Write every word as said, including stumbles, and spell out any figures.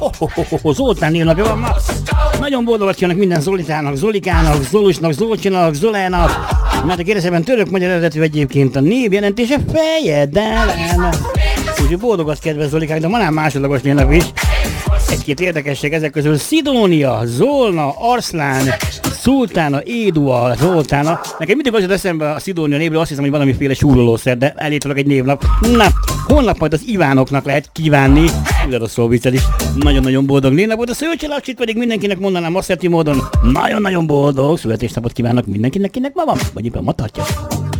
Zoltán névnapja van ma. Nagyon boldogat kívánok minden Zolitának, Zolikának, Zolusnak, Zolcsinak, Zolának. Mert a kérdezőben török magyar eredetű egyébként a névjelentése fejedelem. Úgyhogy boldogat kedves Zolikák, de van ám másodlagos névnap is. Egy-két érdekesség ezek közül Szidónia, Zolna, Arszlán, Szultána, Édua, Zoltána. Nekem mindig az jut eszembe a Szidónia névről, azt hiszem, hogy valamiféle súrolószer, de elég egy névnap. Na, holnap majd az Ivánoknak lehet kívánni. Ide rosszul vicced is. Nagyon-nagyon boldog névnapot. A Szőcsi Lacsit pedig mindenkinek mondanám asszertív módon. Nagyon-nagyon boldog születésnapot kívánok mindenkinek, kinek ma van, vagy éppen ma tartja.